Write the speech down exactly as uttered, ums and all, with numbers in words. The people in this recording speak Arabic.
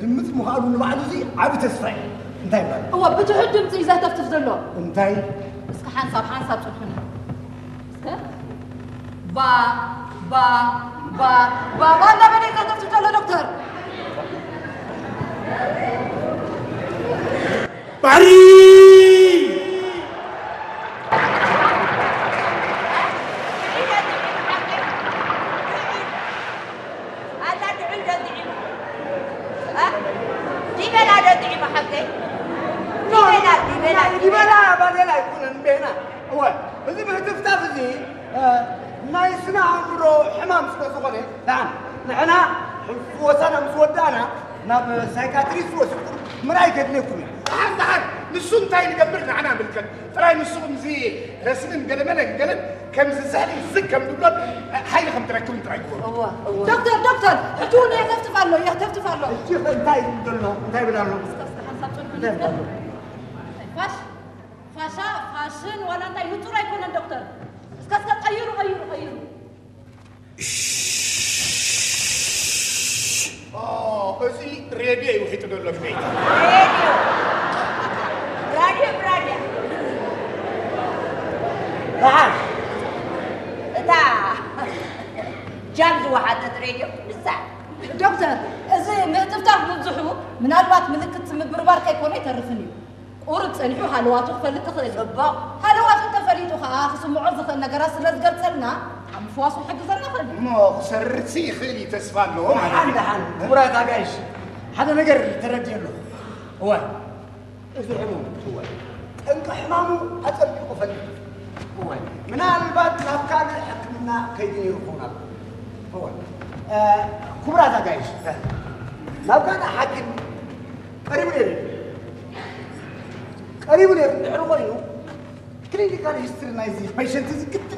كدمت مخالو نبعد زي عبي تسفعي انتاي بقى هو بتحد دمت إذا تفتفضل له انتاي اسك حنصاب حنصاب تدخلنا اسك با با با با والله بدي إذا تفتفضل له دكتور باري هو بزي بهتفتح بزي ما يسمع عمره حمام سكوزغني نعم نحنا وصلنا مسودانا ناب سايكاتريست وسكر مراي كدنيكم عند حد نسون تاي نقبرنا عنا بالكل تراي نسون زي رسمين قلمنا قلم كم زحلي زك كم دولار حي خم تركون ترايكم هو هو دكتور دكتور حتوني يهتف له يهتف له الشيخ انتاي بدلنا انتاي بدلنا فاش فاشا فاشن ولا انت يطور يكون الدكتور اسكت غيروا غيروا غيروا اه ازي راديو وحيت دول في راديو راديو راديو تعال تا جامز واحد راديو لسه دكتور إذا ما تفتح بنزحو من الوقت ملكت مبربار كيكون يترفني قرط صنيحو حلواتو خلت تخلي صبا حلواتو تفريتو خا سمعوا ذخ النجار سلز قرصلنا عم فواصو حق زلنا خلي ما سرتي خلي تسفالو حد حد مراد عايش هذا نقر ترجع له هو ايش الحمام هو انت حمامه اتصدقوا فلي هو من الباب كان حكمنا كيدين يروحون هو آه كبرى ذا جايش لو كان حاكم قريب لي قريب لي نحن غيره كلينيكال هيستري نايزي بيشنت